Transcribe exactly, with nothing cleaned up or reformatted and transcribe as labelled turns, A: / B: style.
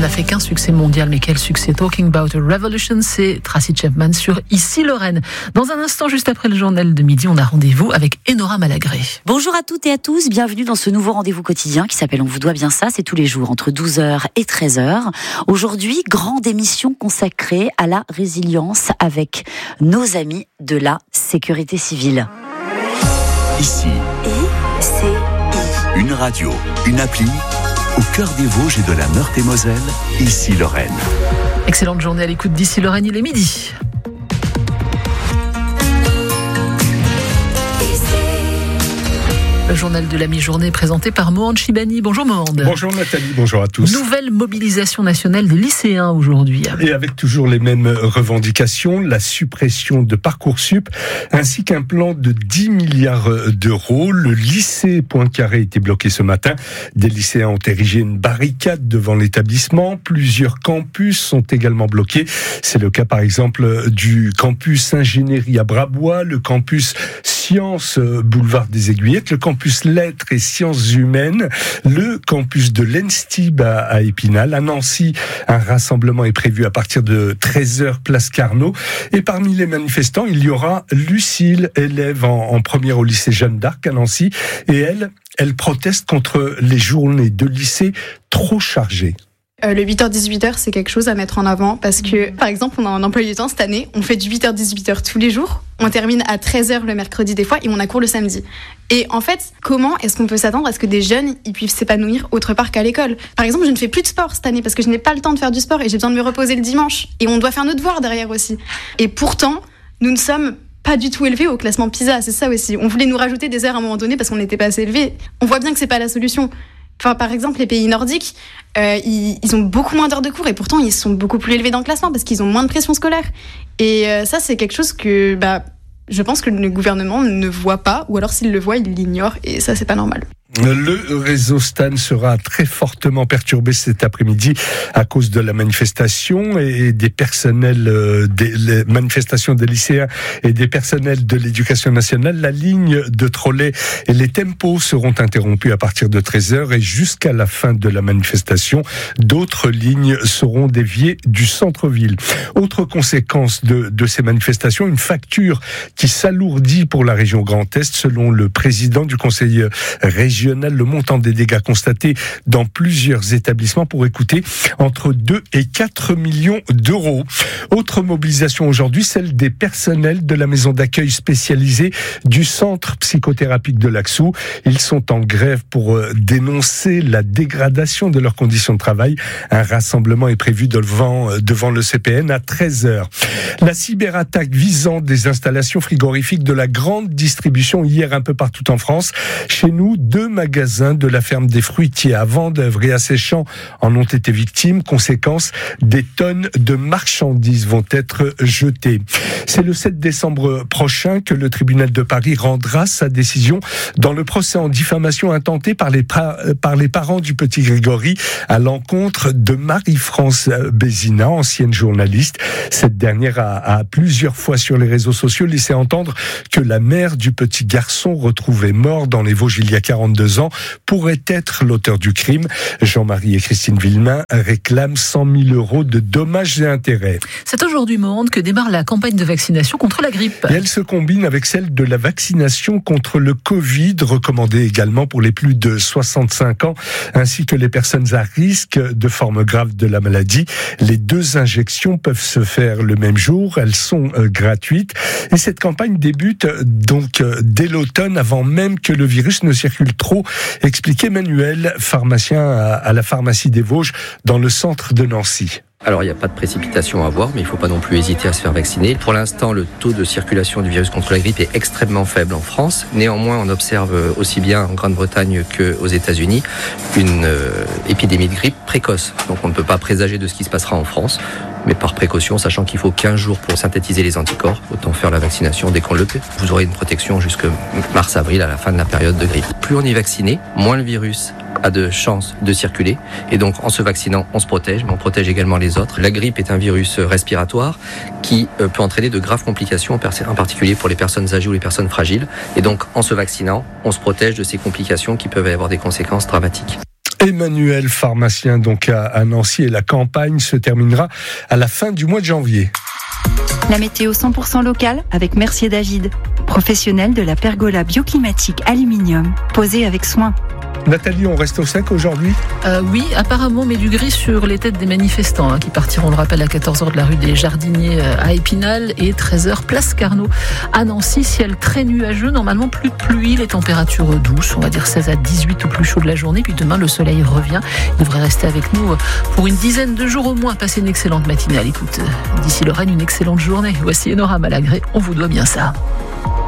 A: n'a fait qu'un succès mondial, mais quel succès! Talking About a Revolution, c'est Tracy Chapman sur Ici Lorraine. Dans un instant, juste après le journal de midi, on a rendez-vous avec Enora Malagré.
B: Bonjour à toutes et à tous, bienvenue dans ce nouveau rendez-vous quotidien qui s'appelle On vous doit bien ça, c'est tous les jours entre douze heures et treize heures. Aujourd'hui, grande émission consacrée à la résilience avec nos amis de la sécurité civile.
C: Ici,
B: I C I.
C: Une radio, une appli, au cœur des Vosges et de la Meurthe-et-Moselle, Ici Lorraine.
A: Excellente journée à l'écoute d'Ici Lorraine, il est midi. Le journal de la mi-journée présenté par Mohand Chibani. Bonjour Mohand.
D: Bonjour Nathalie, bonjour à tous.
A: Nouvelle mobilisation nationale des lycéens aujourd'hui.
D: Et avec toujours les mêmes revendications, la suppression de Parcoursup, ainsi qu'un plan de dix milliards d'euros. Le lycée Poincaré était bloqué ce matin. Des lycéens ont érigé une barricade devant l'établissement. Plusieurs campus sont également bloqués. C'est le cas par exemple du campus ingénierie à Brabois, le campus Sciences boulevard des Aiguillettes, le campus Lettres et Sciences Humaines, le campus de l'Enstib à, à Épinal. À Nancy, un rassemblement est prévu à partir de treize heures, place Carnot. Et parmi les manifestants, il y aura Lucille, élève en, en première au lycée Jeanne d'Arc à Nancy. Et elle, elle proteste contre les journées de lycée trop chargées.
E: Euh, le huit heures dix-huit heures, c'est quelque chose à mettre en avant parce que, par exemple, on a un emploi du temps cette année, on fait du huit heures dix-huit heures tous les jours, on termine à treize heures le mercredi des fois et on a cours le samedi. Et en fait, comment est-ce qu'on peut s'attendre à ce que des jeunes ils puissent s'épanouir autre part qu'à l'école? Par exemple, je ne fais plus de sport cette année parce que je n'ai pas le temps de faire du sport et j'ai besoin de me reposer le dimanche. Et on doit faire nos devoirs derrière aussi. Et pourtant, nous ne sommes pas du tout élevés au classement PISA, c'est ça aussi. On voulait nous rajouter des heures à un moment donné parce qu'on n'était pas assez élevés. On voit bien que c'est pas la solution. Enfin, par exemple, les pays nordiques, euh, ils, ils ont beaucoup moins d'heures de cours et pourtant ils sont beaucoup plus élevés dans le classement parce qu'ils ont moins de pression scolaire. Et euh, ça, c'est quelque chose que bah, je pense que le gouvernement ne voit pas, ou alors s'il le voit, il l'ignore et ça, c'est pas normal.
D: Le réseau Stan sera très fortement perturbé cet après-midi à cause de la manifestation et des personnels, euh, des les manifestations des lycéens et des personnels de l'éducation nationale. La ligne de trolley et les tempos seront interrompus à partir de treize heures et jusqu'à la fin de la manifestation. D'autres lignes seront déviées du centre-ville. Autre conséquence de, de ces manifestations, une facture qui s'alourdit pour la région Grand Est. Selon le président du conseil régional, le montant des dégâts constatés dans plusieurs établissements pourrait coûter entre deux et quatre millions d'euros. Autre mobilisation aujourd'hui, celle des personnels de la maison d'accueil spécialisée du centre psychothérapique de Laxou. Ils sont en grève pour dénoncer la dégradation de leurs conditions de travail. Un rassemblement est prévu devant, devant le C P N à treize heures. La cyberattaque visant des installations frigorifiques de la grande distribution hier un peu partout en France. Chez nous, deux magasins de la ferme des Fruitiers à Vendeuvre et à Séchamps en ont été victimes. Conséquence, des tonnes de marchandises vont être jetées. C'est le sept décembre prochain que le tribunal de Paris rendra sa décision dans le procès en diffamation intenté par les, par, par les parents du petit Grégory à l'encontre de Marie-France Bézina, ancienne journaliste. Cette dernière a, a plusieurs fois sur les réseaux sociaux laissé entendre que la mère du petit garçon retrouvé mort dans les Vosges il y a quarante-deux ans pourrait être l'auteur du crime. Jean-Marie et Christine Villemain réclament cent mille euros de dommages et intérêts.
A: C'est aujourd'hui, Mohand, que démarre la campagne de vaccination contre la grippe.
D: Et elle se combine avec celle de la vaccination contre le Covid, recommandée également pour les plus de soixante-cinq ans, ainsi que les personnes à risque de formes graves de la maladie. Les deux injections peuvent se faire le même jour, elles sont euh, gratuites. Et cette campagne débute euh, donc euh, dès l'automne, avant même que le virus ne circule trop, expliquait Emmanuel, pharmacien à, à la pharmacie des Vosges, dans le centre de Nancy.
F: Alors il n'y a pas de précipitation à avoir, mais il ne faut pas non plus hésiter à se faire vacciner. Pour l'instant, le taux de circulation du virus contre la grippe est extrêmement faible en France. Néanmoins, on observe aussi bien en Grande-Bretagne qu'aux États-Unis une euh, épidémie de grippe précoce. Donc on ne peut pas présager de ce qui se passera en France, mais par précaution, sachant qu'il faut quinze jours pour synthétiser les anticorps, autant faire la vaccination dès qu'on le peut. Vous aurez une protection jusque mars-avril, à la fin de la période de grippe. Plus on est vacciné, moins le virus a de chances de circuler. Et donc, en se vaccinant, on se protège, mais on protège également les autres. La grippe est un virus respiratoire qui peut entraîner de graves complications, en particulier pour les personnes âgées ou les personnes fragiles. Et donc, en se vaccinant, on se protège de ces complications qui peuvent avoir des conséquences dramatiques.
D: Emmanuel, pharmacien donc à, à Nancy, et la campagne se terminera à la fin du mois de janvier.
G: La météo cent pour cent locale avec Mercier David, professionnel de la pergola bioclimatique aluminium, posée avec soin.
D: Nathalie, on reste au sec aujourd'hui ?
A: euh, Oui, apparemment, mais du gris sur les têtes des manifestants hein, qui partiront, on le rappelle, à quatorze heures de la rue des Jardiniers à Épinal et treize heures place Carnot à Nancy. Ciel très nuageux, normalement plus de pluie, les températures douces, on va dire seize à dix-huit au plus chaud de la journée. Puis demain, le soleil revient. Il devrait rester avec nous pour une dizaine de jours au moins. Passez une excellente matinée à l'écoute. D'ici Lorraine, une excellente journée. Voici Enora Malagré, on vous doit bien ça.